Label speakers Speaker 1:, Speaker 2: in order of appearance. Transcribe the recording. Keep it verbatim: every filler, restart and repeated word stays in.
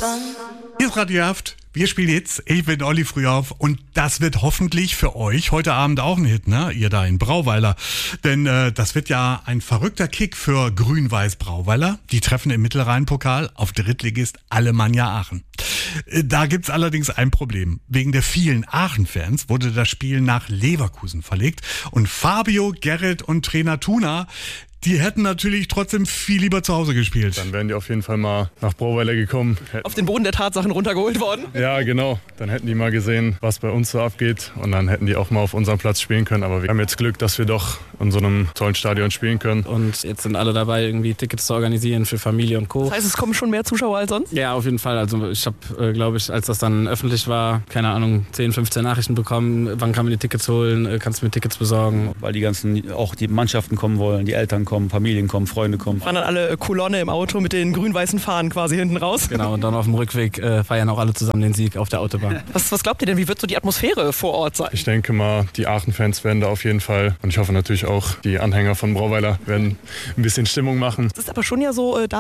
Speaker 1: Hier ist Radio Haft. Wir spielen jetzt. Ich bin Olli Frühauf und das wird hoffentlich für euch heute Abend auch ein Hit, ne? Ihr da in Brauweiler. Denn äh, das wird ja ein verrückter Kick für Grün-Weiß Brauweiler. Die treffen im Mittelrhein-Pokal auf Drittligist Alemannia Aachen. Äh, da gibt's allerdings ein Problem. Wegen der vielen Aachen-Fans wurde das Spiel nach Leverkusen verlegt. Und Fabio, Gerrit und Trainer Tuna, die hätten natürlich trotzdem viel lieber zu Hause gespielt.
Speaker 2: Dann wären die auf jeden Fall mal nach Brauweiler gekommen.
Speaker 3: Auf den Boden der Tatsachen runtergeholt worden?
Speaker 2: Ja, genau. Dann hätten die mal gesehen, was bei uns so abgeht. Und dann hätten die auch mal auf unserem Platz spielen können. Aber wir haben jetzt Glück, dass wir doch in so einem tollen Stadion spielen können.
Speaker 4: Und jetzt sind alle dabei, irgendwie Tickets zu organisieren für Familie und Co.
Speaker 3: Das heißt, es kommen schon mehr Zuschauer als sonst?
Speaker 4: Ja, auf jeden Fall. Also ich habe, äh, glaube ich, als das dann öffentlich war, keine Ahnung, zehn, fünfzehn Nachrichten bekommen. Wann kann man die Tickets holen? Äh, kannst du mir Tickets besorgen?
Speaker 5: Weil die ganzen, auch die Mannschaften kommen wollen, die Eltern kommen, Familien kommen, Freunde kommen.
Speaker 3: Waren dann alle Kolonne im Auto mit den grün-weißen Fahnen quasi hinten raus?
Speaker 4: Genau, und dann auf dem Rückweg äh, feiern auch alle zusammen den Sieg auf der Autobahn.
Speaker 3: Was, was glaubt ihr denn, wie wird so die Atmosphäre vor Ort sein?
Speaker 2: Ich denke mal, die Aachen-Fans werden da auf jeden Fall. Und ich hoffe natürlich auch, die Anhänger von Brauweiler werden ein bisschen Stimmung machen.
Speaker 3: Es ist aber schon ja so, äh,